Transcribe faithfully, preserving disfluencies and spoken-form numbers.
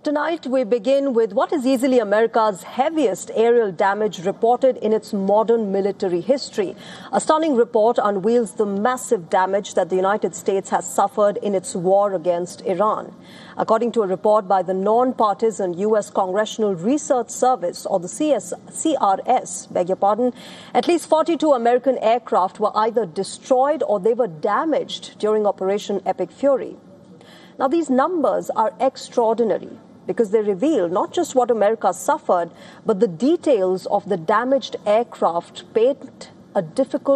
Tonight, we begin with what is easily America's heaviest aerial damage reported in its modern military history. A stunning report unveils the massive damage that the United States has suffered in its war against Iran. According to a report by the non-partisan U S Congressional Research Service, or the C S C R S, beg your pardon, at least forty-two American aircraft were either destroyed or they were damaged during Operation Epic Fury. Now, these numbers are extraordinary, because they reveal not just what America suffered, but the details of the damaged aircraft paint a difficult